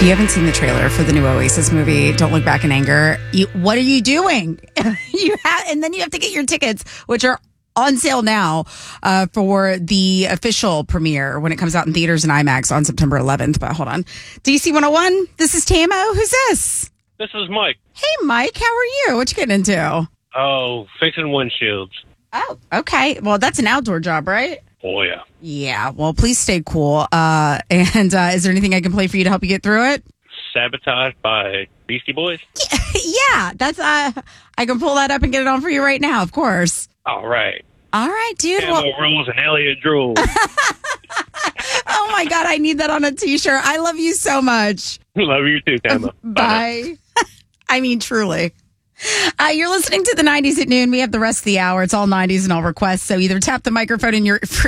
If you haven't seen the trailer for the new Oasis movie, Don't Look Back in Anger, what are you doing? And then you have to get your tickets, which are on sale now for the official premiere when it comes out in theaters and IMAX on September 11th. But hold on. DC 101, this is Tamo. Who's this? This is Mike. Hey, Mike. How are you? What you getting into? Oh, fixing windshields. Oh, okay. Well, that's an outdoor job, right? Oh, yeah. Yeah. Well, please stay cool. And is there anything I can play for you to help you get through it? Sabotage by Beastie Boys? Yeah. That's I can pull that up and get it on for you right now, of course. All right. All right, dude. Tamo rules and Elliot drools. Oh, my God. I need that on a T-shirt. I love you so much. Love you too, Tamo. Bye. I mean, truly. You're listening to the 90s at noon. We have the rest of the hour. It's all 90s and all requests. So either tap the microphone in your